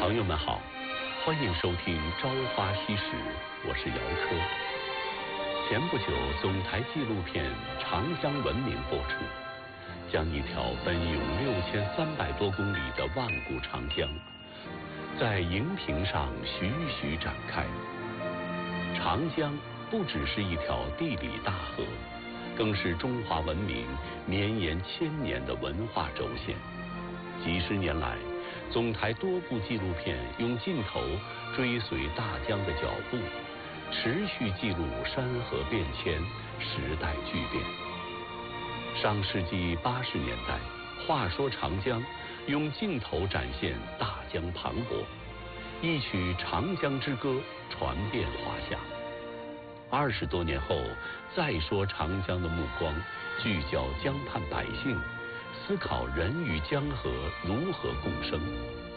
朋友们好，欢迎收听《朝花夕拾》，我是姚科。前不久，总台纪录片《长江文明》播出，将一条奔涌6300多公里的万古长江，在荧屏上徐徐展开。长江不只是一条地理大河，更是中华文明绵延1000年的文化轴线。几十年来，总台多部纪录片用镜头追随大江的脚步，持续记录山河变迁、时代巨变。上世纪80年代，话说长江用镜头展现大江磅礴，一曲长江之歌传遍华夏。20多年后，再说长江的目光聚焦江畔百姓，思考人与江河如何共生。